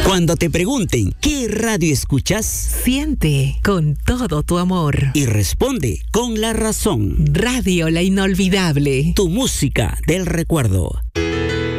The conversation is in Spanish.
Cuando te pregunten qué radio escuchas, siente con todo tu amor y responde con la razón. Radio La Inolvidable. Tu música del recuerdo.